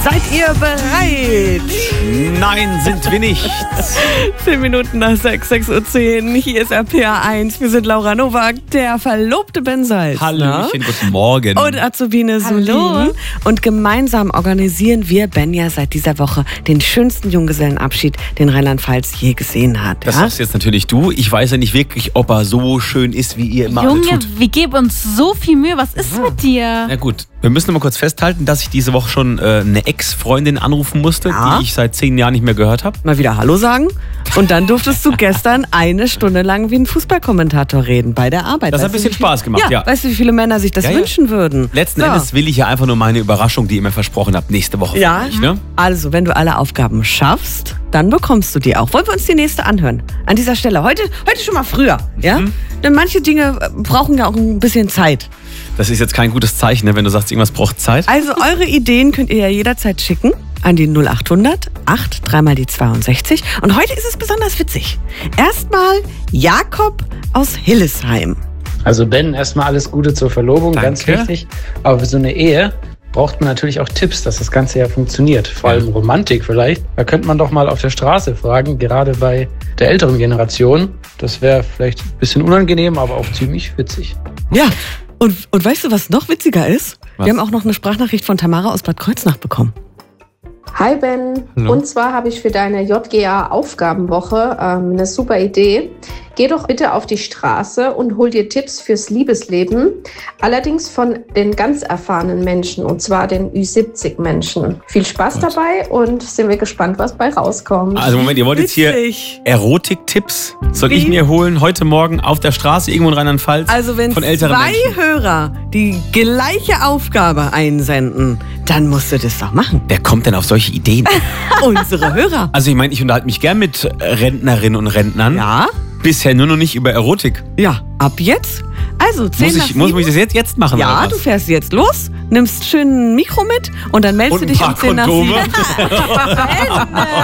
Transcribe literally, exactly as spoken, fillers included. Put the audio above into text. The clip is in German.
Seid ihr bereit? Nein, sind wir nicht. Zehn Minuten nach sechs, sechs Uhr zehn. Hier ist R P R eins. Wir sind Laura Nowak, der verlobte Ben Salzner. Hallöchen, guten Morgen. Und Azubine Solin. Und gemeinsam organisieren wir, Ben, ja seit dieser Woche den schönsten Junggesellenabschied, den Rheinland-Pfalz je gesehen hat. Das ja? sagst jetzt natürlich du. Ich weiß ja nicht wirklich, ob er so schön ist, wie ihr immer alle Junge, tut. wir geben uns so viel Mühe. Was ist mit dir? Na gut, wir müssen noch mal kurz festhalten, dass ich diese Woche schon äh, eine Ex-Freundin anrufen musste, Ja. die ich seit zehn Jahren nicht mehr gehört habe. Mal wieder Hallo sagen. Und dann durftest du gestern eine Stunde lang wie ein Fußballkommentator reden bei der Arbeit. Das hat Weißt ein du, bisschen wie viel- Spaß gemacht, ja. Weißt du, wie viele Männer sich das Ja, ja. wünschen würden? Letzten So. Endes will ich ja einfach nur meine Überraschung, die ihr mir versprochen habt, nächste Woche. Ja, für mich, ne? also wenn du alle Aufgaben schaffst, dann bekommst du die auch. Wollen wir uns die nächste anhören? An dieser Stelle. Heute, heute schon mal früher. Ja? Denn manche Dinge äh, brauchen ja auch ein bisschen Zeit. Das ist jetzt kein gutes Zeichen, ne, wenn du sagst, irgendwas braucht Zeit. Also eure Ideen könnt ihr ja jederzeit schicken an die null acht hundert acht, dreimal die zweiundsechzig. Und heute ist es besonders witzig. Erstmal Jakob aus Hillesheim. Also Ben, erstmal alles Gute zur Verlobung, Danke. ganz wichtig. Aber für so eine Ehe braucht man natürlich auch Tipps, dass das Ganze ja funktioniert. Vor allem Romantik vielleicht. Da könnte man doch mal auf der Straße fragen, gerade bei der älteren Generation. Das wäre vielleicht ein bisschen unangenehm, aber auch ziemlich witzig. Ja, und, und weißt du, was noch witziger ist? Was? Wir haben auch noch eine Sprachnachricht von Tamara aus Bad Kreuznach bekommen. Hi Ben, Hallo. und zwar habe ich für deine J G A-Aufgabenwoche ähm, eine super Idee. Geh doch bitte auf die Straße und hol dir Tipps fürs Liebesleben, allerdings von den ganz erfahrenen Menschen, und zwar den Ü siebzig Menschen. Viel Spaß dabei und sind wir gespannt, was bei rauskommt. Also Moment, ihr wollt jetzt hier Witzig. Erotik-Tipps? Soll ich Wie? mir holen heute Morgen auf der Straße irgendwo in Rheinland-Pfalz Also wenn von älteren zwei Menschen? Hörer die gleiche Aufgabe einsenden, dann musst du das doch machen. Wer kommt denn auf solche Ideen? Unsere Hörer. Also ich meine, ich unterhalte mich gern mit Rentnerinnen und Rentnern. Ja? Bisher nur noch nicht über Erotik. Ja, ab jetzt. Also zehn Muss nach ich, muss sieben. ich das jetzt, jetzt machen? Ja, oder du was? fährst jetzt los, nimmst schön ein Mikro mit und dann meldest Und du ein dich paar um zehn nach Kondome. sieben.